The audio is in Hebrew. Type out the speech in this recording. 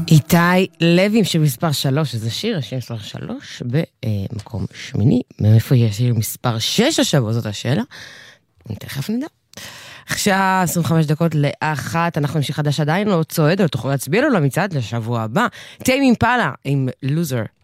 איתי לוי של מספר 3, זה שיר, השיר מספר 3 במקום שמיני. מאיפה יש שיר מספר 6 השבוע? זאת השאלה. תכף נדע. עכשיו 25 דקות לאחת, אנחנו נמשיך חדש עדיין לא צועד, אבל תוכלו להצביע לו למצעד לשבוע הבא. טיימ אימפלה עם לוזר.